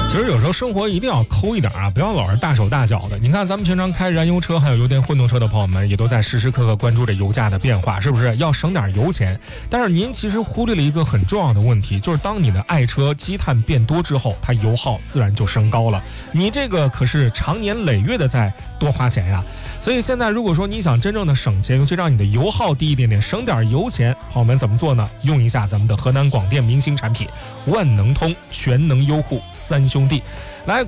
其实有时候生活一定要抠一点啊，不要老是大手大脚的。你看咱们平常开燃油车还有油电混动车的朋友们，也都在时时刻刻关注着油价的变化，是不是要省点油钱？但是您其实忽略了一个很重要的问题，就是当你的爱车积碳变多之后，它油耗自然就升高了。你这个可是长年累月的在多花钱呀。所以现在如果说你想真正的省钱，尤其让你的油耗低一点点，省点油钱，朋友们怎么做呢？用一下咱们的河南广电明星产品万能通全能优护3兄弟。来